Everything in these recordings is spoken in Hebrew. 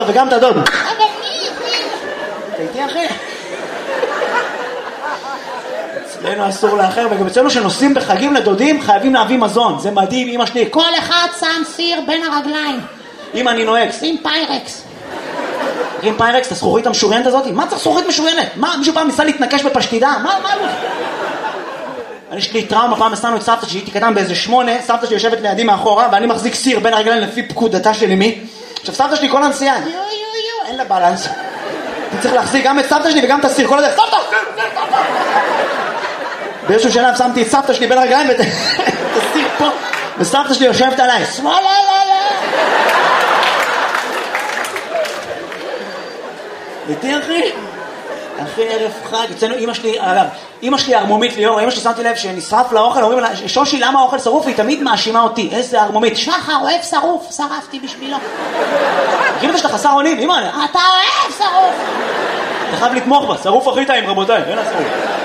וגם את הדוד. אבל מי? אתה איתי אחי? אצלנו אסור לאחר, וגם אצלנו שנוסעים בחגים לדודים חייבים להביא מזון. זה מדהים, אמא שלי. כל אחד שם סיר בין הרגליים. אמא אני נוהג. שים פיירקס. עם פיירקס, את הזכורית המשוריינת הזאת? מה צריך זכורית משוריינת? מה, מישהו פעם ניסה להתנקש בפשטידה? מה לא? יש לי טראומה, פעם הסתנו את סבתא שהייתי קטן באיזה 8, סבתא שלי יושבת לידי מאחורה, ואני מחזיק סיר בין הרגליים לפי פקודתה של אמי. עכשיו סבתא שלי כל הנסיעה, אין לה בלנס. אני צריך להחזיק גם את סבתא שלי וגם את הסיר, כל הדרך, סבתא! באיזשהו שלב שמתי את סבתא שלי בין הרגליים ואת הסיר פה, וסבתא שלי יושבת עליי, שמאלה, איתי אחי? אחי ערב חג, אצלנו אמא שלי, אגב, אמא שלי ארמומית ליאור, אמא שלי שמתי לב שנשרף לאוכל, אומרים לה, שושי למה האוכל שרוף? היא תמיד מאשימה אותי, איזה ארמומית. שחר אוהב שרוף, שרפתי בשבילו. כאילו שאתה חסר אונים, אמא, אתה אוהב שרוף. אתה חייב לתמוך בה, שרוף הכי טעים רבותיי, אין השרוף.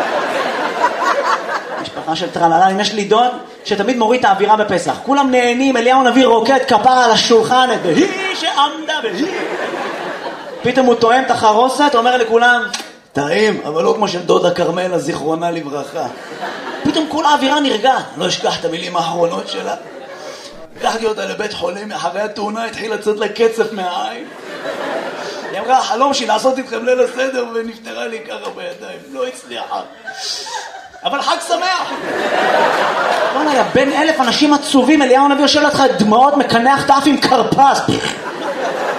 משפחה של טרללה, יש לי דוד שתמיד מוריד את האווירה בפסח, כולם נהנים, אליהו נביא רוקד כפרה על השולחן, והיא שעמדה והיא. פתאום הוא טועם את החרוסת, אומר לכולם, טעים, אבל לא כמו של דודה קרמלה, זיכרונה לברכה. פתאום כל האווירה נרגעת, לא אשכח את המילים האחרונות שלה. לקחתי אותה לבית חולים, אחרי התאונה התחיל לצאת לה קצף מהעין. היא אמרה, החלום שלי לעשות איתכם ליל הסדר, ונפטרה לי ככה בידיים, לא הצליחה. אבל חג שמח! בוא'נה, יא בן 1000 אנשים עצובים, אליהו הנביא יושב לידך דמעות, מקנח את האף עם קרפס.